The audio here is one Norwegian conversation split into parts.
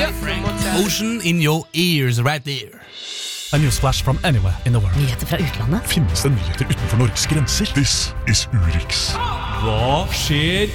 Ocean in your ears right there. A newsflash from anywhere in the world. Nyheter fra utlandet. Finnes det nyheter utenfor Norges grenser? This is Urix. Hva skjer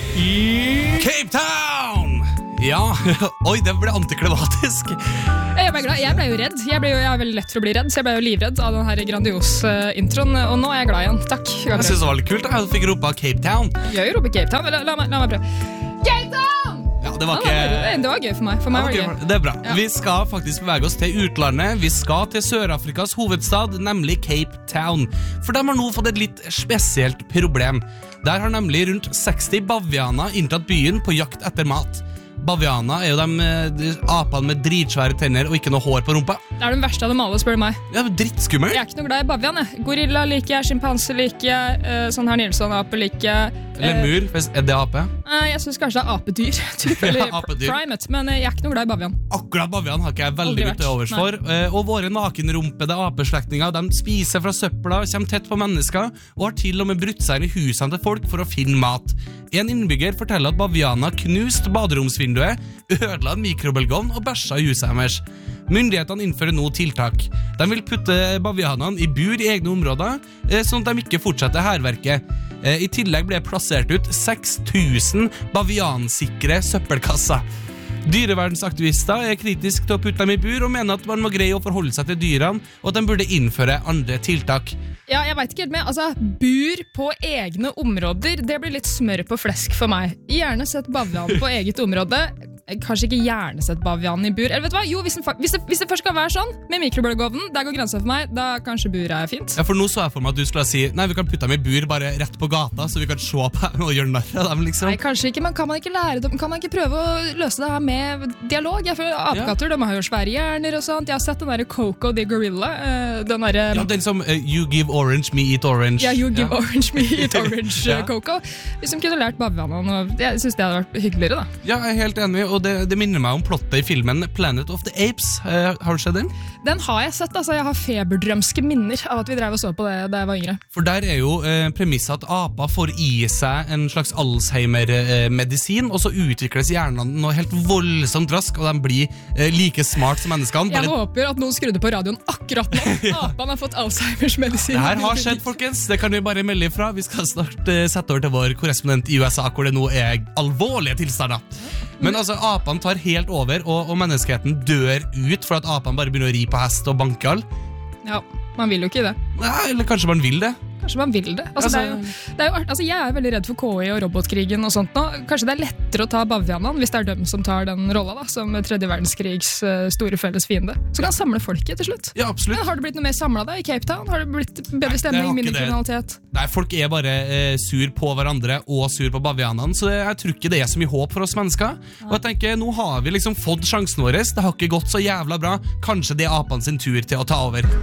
i Cape Town? Ja, oi, det ble antiklimatisk. Jeg ble glad, jeg ble jo redd. Jeg er veldig lett for å bli redd, så jeg ble jo livredd av den her grandios introen, og nå er jeg glad igjen. Takk. Jeg synes det var litt kult, jeg fikk ropa Cape Town. Jeg roper Cape Town, la meg prøve. Cape Town! Ja, det var det var gøy for meg. For meg var det gøy. Det er bra. Ja. Vi skal faktisk bevege oss til utlandet. Vi skal til Sør-Afrikas hovedstad, nemlig Cape Town. For de har nå fått et litt spesielt problem. Der har nemlig rundt 60 bavianer inntatt byen på jakt etter mat. Bavianer er jo de apene med dritsvære tenner og ikke noe hår på rumpa. Det er den verste av dem alle, spør du meg. Ja, drittskummel. Jeg er ikke noe glad i bavian, jeg. Gorilla liker jeg, schimpanse liker jeg, sånn her Nilsson-ape liker jeg. Lemur, er det ape? Jeg synes kanskje det er apedyr, typ, eller apedyr. primate, men jeg er ikke noe glad i bavian. Akkurat bavian har ikke jeg veldig mye til overs for. Og våre nakenrumpede apeslektninger, de spiser fra søpla, kommer tett på mennesker, og har til og med brutt seg inn i husene til folk for å finne mat. En innbygger forteller at bavianer knust baderomsvinduet, ødela en mikrobølgeovn og bæsja i huset deres. Myndighetene innfører nå tiltak. De vil putte bavianene i bur i egne områder, sånn at de ikke fortsetter herverket. I tillegg ble plassert ut 6000 baviansikre søppelkasser. Dyreverdensaktivister er kritiske til å putte dem i bur og mener at man må greie å forholde seg til dyrene, og at de burde innføre andre tiltak. Ja, jeg vet ikke helt med. Altså, bur på egne områder, det blir litt smør på flesk for meg. Gjerne sett bavian på eget område. Kanskje ikke gjerne sett bavianen i bur. Eller vet du hva? Jo, hvis det først skal være sånn, med mikrobølgeovnen, der går grensen for meg, da kanskje bur er fint. Ja, for nå så jeg for meg at du skulle si, nei, vi kan putte dem i bur bare rett på gata, så vi kan se på dem og gjøre narr av dem, liksom. Nei, kanskje ikke, men kan man ikke lære dem? Kan man ikke prøve å løse det her med dialog? Jeg føler apekatter, de har jo svære hjerner og sånt. Jeg har sett den der Coco the Gorilla. Ja, den som You give orange, me eat orange. Ja, You give orange, me eat orange, Coco. Hvis de kunne lært bavianene, jeg synes det hadde vært hyggeligere, da. Ja, jeg er helt enig, og det minner meg om plottet i filmen Planet of the Apes. Har du sett den? Den har jeg sett, altså. Jeg har feberdrømske minner av at vi drev og så på det da jeg var yngre. For der er jo premisset at apa får i seg en slags Alzheimer-medisin, og så utvikles hjernen noe helt voldsomt rask, og de blir like smart som menneskene. Jeg håper at noen skrudde på radioen akkurat nå. Apan har fått Alzheimers-medisin. Det her har skjedd, folkens. Det kan vi bare melde ifra. Vi skal snart sette over til vår korrespondent i USA, hvor det nå er alvorlige tilstander. Men altså, apene tar helt over, og menneskeheten dør ut for at apene bare begynner å ri på hest og banke all. Ja, man vil jo ikke det. Nei, eller kanskje man vil det. Kanskje man vil det. Altså, jeg er veldig redd for KI og robotkrigen og sånt nå. Kanskje det er lettere å ta bavianene hvis det er dem som tar den rolla da, som tredje verdenskrigs store felles fiende. Så kan samle folket til slutt. Ja, absolutt. Men har det blitt noe mer samlet da i Cape Town? Har det blitt bedre stemning, mindre kriminalitet? Nei, folk er bare sur på hverandre og sur på bavianene, så jeg tror ikke det er så mye håp for oss mennesker. Og jeg tenker, nå har vi liksom fått sjansen vår. Det har ikke gått så jævla bra. Kanskje det er apene sin tur til å ta over.